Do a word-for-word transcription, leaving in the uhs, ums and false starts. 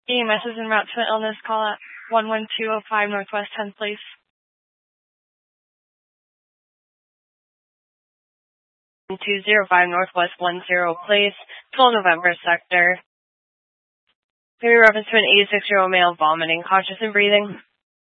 E M S is en route to an illness call at one one two oh five Northwest tenth, please. two oh five Northwest ten, please. twelve November sector. Maybe reference to an eighty-six-year-old male vomiting, conscious and breathing.